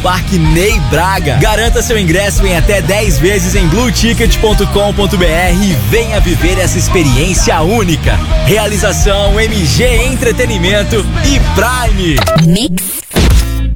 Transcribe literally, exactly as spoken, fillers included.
Parque Ney Braga. Garanta seu ingresso em até dez vezes em blue ticket ponto com ponto br e venha viver essa experiência única. Realização M G Entretenimento e Prime. Mix